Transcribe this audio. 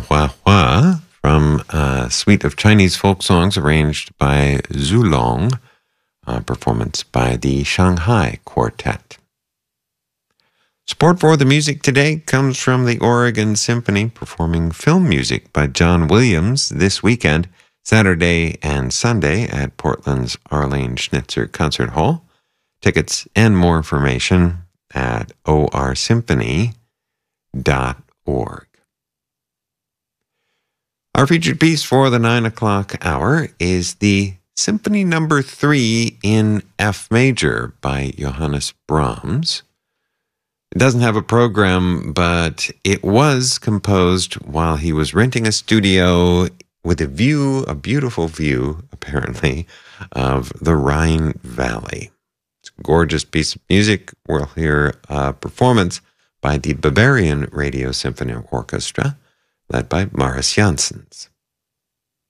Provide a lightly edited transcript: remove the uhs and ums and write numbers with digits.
Hua Hua from a suite of Chinese folk songs arranged by Zhu Long, performance by the Shanghai Quartet. Support for the music today comes from the Oregon Symphony, performing film music by John Williams this weekend, Saturday and Sunday at Portland's Arlene Schnitzer Concert Hall. Tickets and more information at orsymphony.org. Our featured piece for the 9 o'clock hour is the Symphony No. 3 in F major by Johannes Brahms. It doesn't have a program, but it was composed while he was renting a studio with a view, a beautiful view, apparently, of the Rhine Valley. It's a gorgeous piece of music. We'll hear a performance by the Bavarian Radio Symphony Orchestra, led by Maris Janssens.